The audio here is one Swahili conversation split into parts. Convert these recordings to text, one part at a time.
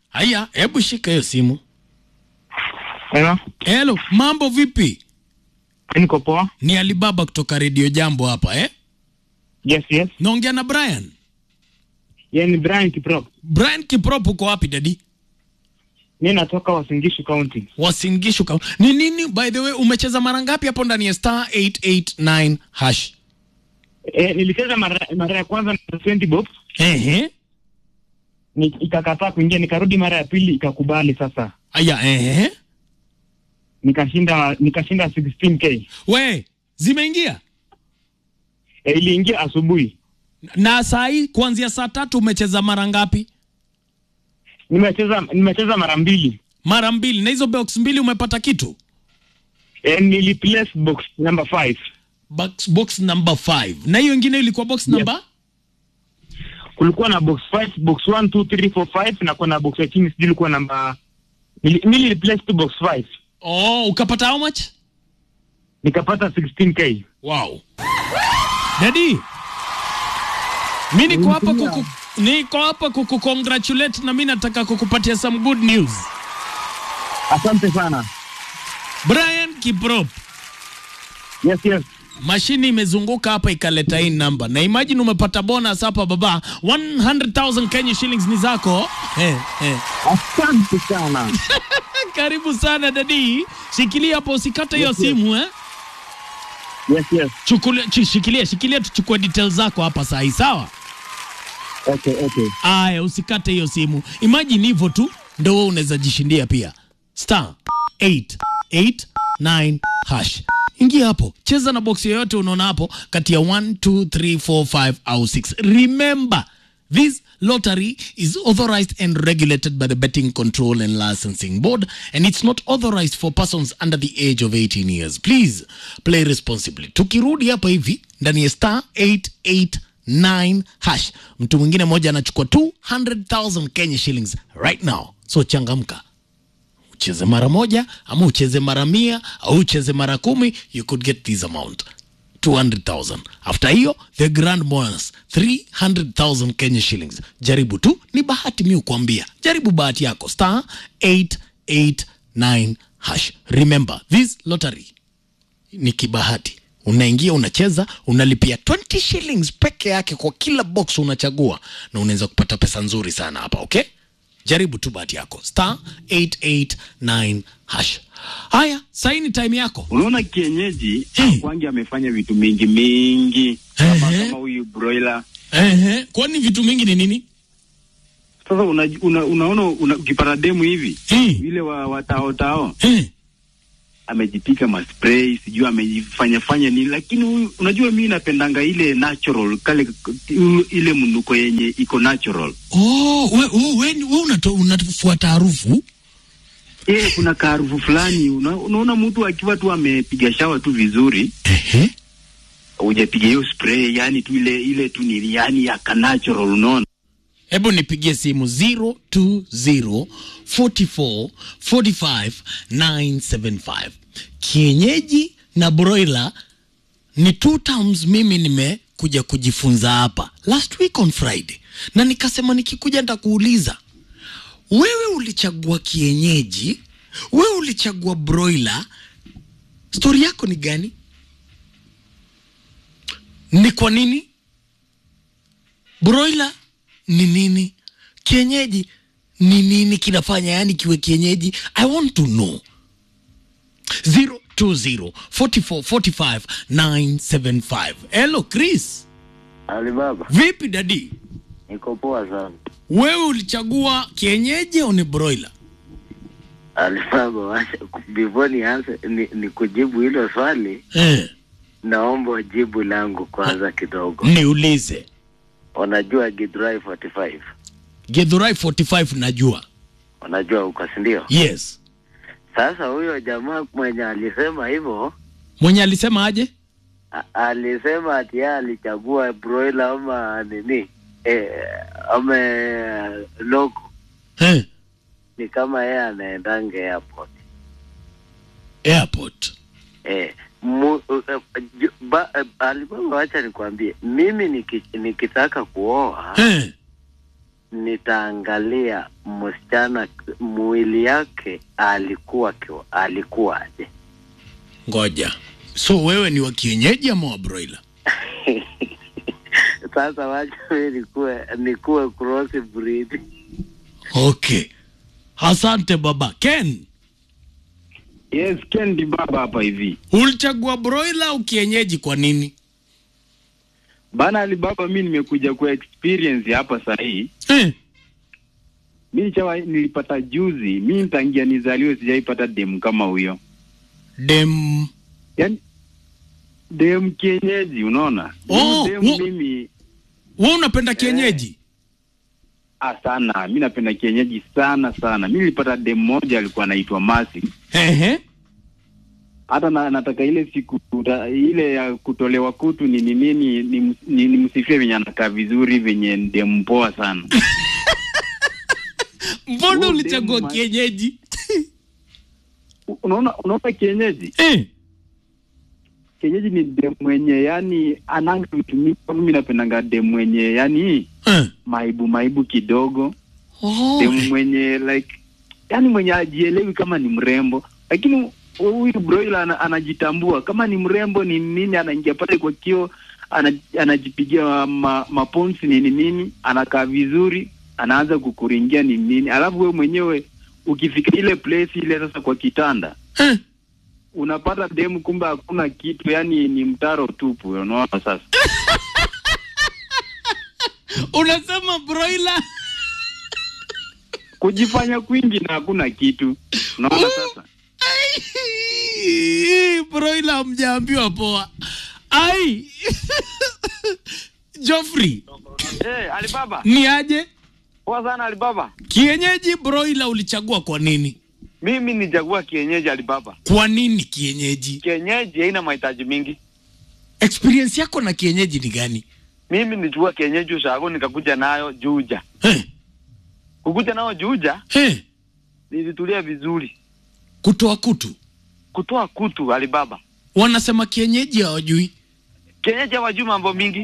Haya, hebu shika hiyo simu. Hello. Hello, mambo vipi? Niko poa. Ni Alibaba kutoka Radio Jambo hapa, eh? Yes. Naongea na Brian. Ni Brian Kiprop. Brian Kiprop, uko wapi daddy? Mimi natoka Uasin Gishu County. Uasin Gishu County. Ni nini, by the way, umecheza mara ngapi hapo ndani ya *889#? Nilicheza mara ya kwanza na 20 bob. Ikakataa kuingia, nikarudi mara ya pili ikakubali sasa. Aya, Nikashinda 16k. We, zimeingia? Iliingia asubuhi. Na saa hii kuanzia saa 3 umecheza mara ngapi? Nimecheza mara mbili. Mara mbili. Na hizo box mbili umepata kitu? Niliplace box number 5. Box number 5. Na hiyo ingine ilikuwa box number? Kulikuwa na box 5, box 1 2 3 4 5 na kuna box ya chini sijui ilikuwa namba. Niliplace to box 5. Oh, ukapata how much? Nikapata 16k. Wow. Daddy, mimi niko hapa kukucongratulate na mimi nataka kukupatia some good news. Asante sana. Brian Kiprop. Yes. Mashini imezunguka hapa ikaleta hii namba. Na imagine umepata bonus hapa baba. 100,000 Kenya shillings ni zako. Asante sana. Karibu sana daddy. Shikilia hapo usikate hiyo simu Yes. Shikilia tuchukue details zako hapa saa hii, sawa? Okay. Aya, usikate hiyo simu. Imagine hivyo tu ndio wewe unaweza jishindia pia. *889#. Ingia hapo, cheza na box yoyote unaona hapo kati ya 1 2 3 4 5 au 6. Remember, this lottery is authorized and regulated by the Betting Control and Licensing Board, and it's not authorized for persons under the age of 18 years. Please play responsibly. Tukirudi hapa hivi ndani ya *889#, mtu mwingine mmoja anachukua 200,000 Kenya shillings right now. So changamka. Ucheze mara moja ama ucheze mara 100 au ucheze mara 10, you could get this amount 200,000. After hiyo the grand bonus 300,000 Kenya shillings. Jaribu tu, ni bahati mimi kuambia. Jaribu bahati yako. *889#. Remember, this lottery ni kibahati. Unaingia, unacheza, unalipia 20 shillings peke yake kwa kila box unachagua na unaweza kupata pesa nzuri sana hapa, okay? Jaribu tu bahati yako. *889#. Haya, saini time yako. Unaona kienyeji kwangi amefanya vitu mingi kama huyu broiler. Kwani vitu mingi ni nini? Sasa unaona ukipata demu hivi vile watao amejipika maspray, sijui amejifanya nini, lakini huyu unajua mimi napendanga ile natural ile mnuko yenye iko natural. Wewe unafuata harufu? Kuna harufu fulani unaona mtu akiwa tu amepiga shower tu vizuri. Hujapiga hiyo spray, yani tu ile tu ni yani ya natural, unaona. Hebu nipigie simu 0204445 kienyeji na broiler ni 2 terms mimi nimekuja kujifunza hapa last week on Friday, na nikasema nikikuja nitakuuliza wewe ulichagua kienyeji, wewe ulichagua broiler, story yako ni gani? Ni kwa nini? Broiler ni nini? Kienyeji ni nini kinafanya yani kiwe kienyeji? I want to know. 0204445 Hello Chris. Alibaba. Vipi daddy? Niko poa sana. Wewe ulichagua kienyeji au ni broiler? Alibaba, before ni kujibu hilo swali. Naomba jibu langu kwanza kidogo. Niulize. Unajua Githurai 45? Githurai 45 najua. Unajua uko, si ndio? Yes. Sasa huyo jamaa mwenye alisema hivyo. Mwenye alisema aje? Alisema ati alichagua broiler ama nini? Logo. Ni kama yeye anaendanga airport. Alibaba, wacha nikwambie, mimi nikitaka kuoa nitaangalia msichana mwili yake alikuwa aje. Ngoja. So wewe ni wa kienyeji ama wa broiler? Sasa wacha wewe nikuwe cross breed. Okay. Asante baba. Ken. Yes, Ken di baba hapa hivi. Ulichagua broiler au kienyeji kwa nini? Bana Alibaba, mimi nimekuja kwa experience hapa sasa hii. Mimi nilipata juzi, mimi tangia nizaliwe sijaipata dem kama huyo. Dem. Yaani dem kienyeji, unaona? Mimi wewe unapenda kienyeji? Sana, mimi napenda kienyeji sana. Mimi nilipata dem moja alikuwa anaitwa Masi. Hata nataka ile siku ile ya kutolewa kutu ni msifie venye anakaa vizuri, venye dem poa sana. Mbona ulichagua kienyeji? Unaona kienyeji? Kienyeji ni dem mwenye yani ananga mtumii. Mimi napendanga dem mwenye yani maibu kidogo. Dem mwenye like yani mwenye ajielewi kama ni mrembo, lakini huyu broiler anajitambua kama ni mrembo ni nini. Anaingia pale kwa kio, anajipigia maponsi nini, anakaa vizuri, anaanza kukuringia nini. Alafu wewe mwenyewe ukifika ile place ile sasa kwa kitanda unapata demu kumbe hakuna kitu, yani ni mtaro tupu, unaona sasa. Unasema broiler kujifanya kwingi na hakuna kitu, unaona sasa. Broiler mjaambiwa poa. Ai. Joffrey. Alibaba. Ni aje? Poa sana Alibaba. Kienyeji broiler ulichagua kwa nini? Mimi nichagua kienyeji Alibaba. Kwa nini kienyeji? Kienyeji haina mahitaji mingi. Experience yako na kienyeji ni gani? Mimi nilichukua kienyeji ushago nikakuja nayo Juja. Kukuja nayo Juja? Nilitulia vizuri. Kutoa kutu Alibaba. Wanasema kienyeji hawajui. Kienyeji hawajui mambo mingi.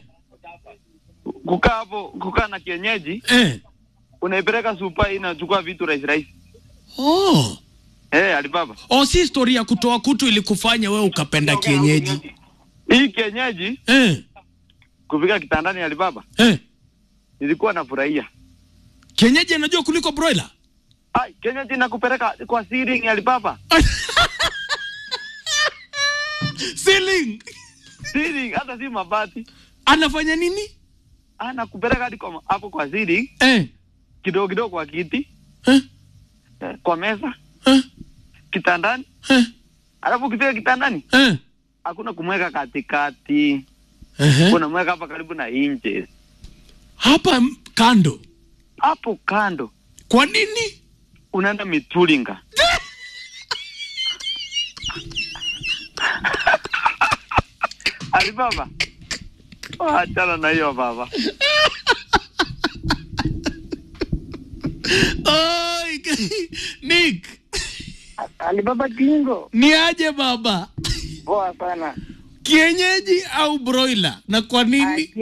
Kukaa na kienyeji. Unaipeleka super inachukua vitu rahisi. Alibaba. Si historia ya kutoa kutu ilikufanya wewe ukapenda kienyeji. Hii kienyeji kufika kitandani Alibaba. Nilikuwa nafurahia. Kienyeji anajua kuliko broiler. Kienyeji nakupeleka kwa ceiling Alibaba. Ceiling hata si mabati. Anafanya nini? Anakupeleka hadi hapo kwa ceiling. Kidogo kwa kiti. Kwa meza. Kitandani. Alafu kifika kitandani. Hakuna kumweka katikati. Kuna mweka hapa karibu na inches. Hapa kando. Hapo kando. Kwa nini? Unaenda mitulinga. Alibaba. Achana na hiyo baba. Nick. Alibaba Kingo. Ni aje baba? Poa sana. Kienyeji au broiler? Na kwa nini?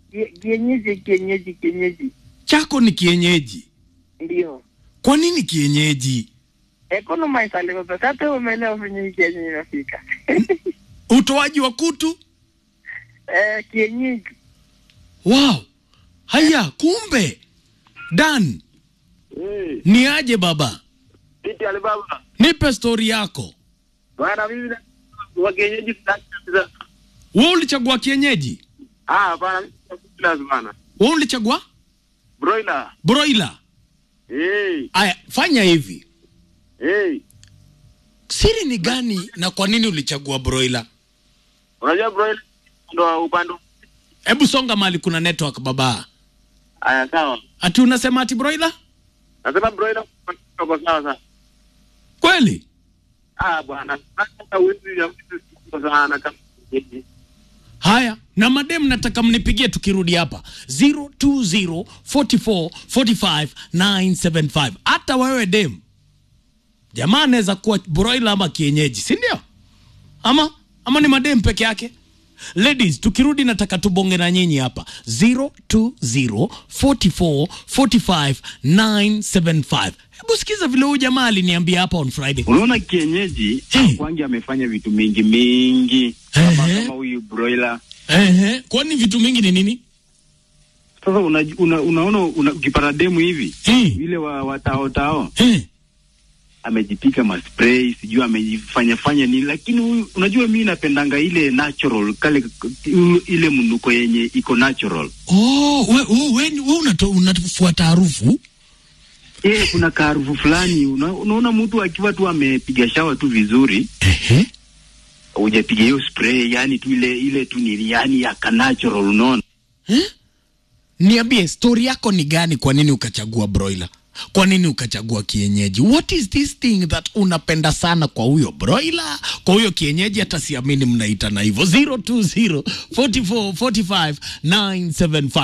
Kienyeji. Chako ni kienyeji? Ndio. Kwa nini kienyeji? Economize Alibaba. Sasa umeelewa venye kienyeji inafika. Utoaji wa kutu? Kienyeji. Wow. Haya, kumbe. Dan. Ni aje baba? Vipi Alibaba? Nipe story yako. Bwana mimi wa kienyeji kabisa. Wewe ulichagua kienyeji? Bwana lazima. Wewe ulichagua? Broiler. Aya, fanya hivi. Siri ni gani na kwa nini ulichagua broiler? Unajua broiler ndo upande. Hebu songa mali kuna network baba. Aya sawa. Ati unasema ati broiler? Nasema broiler kwa sawa. Kweli? Bwana. Hata wizi ya sana kama hivi. Haya, na madem nataka mnipigie tukirudi hapa 020445975. Hata wewe dem. Jamaa anaweza kuwa broiler ama kienyeji, si ndio? Ama ni madem peke yake? Ladies, tukirudi nataka tubonge na nyinyi hapa 020445975. Hebu sikiza vile huyu jamaa aliniambia hapa on Friday. Unaona kienyeji kwangi amefanya vitu mingi kama huyu broiler. Kwani vitu mingi ni nini? Sasa unaona ukipata demu hivi vile watao amejipika maspray, sijui amejifanya nini, lakini huyu unajua mimi napendanga ile natural kale ile mnuko yenye iko natural. Wewe unafuata harufu? Kuna harufu fulani unaona mtu akiwa tu amepiga shower tu vizuri. Hujapiga hiyo spray, yani tu ile tu ni yani ya natural, unaona? Niambie story yako ni gani, kwa nini ukachagua broiler? Kwa nini ukachagua kienyeji? What is this thing that unapenda sana kwa huyo broiler, kwa huyo kienyeji? Hata siamini mnaita na hivyo. 020445975.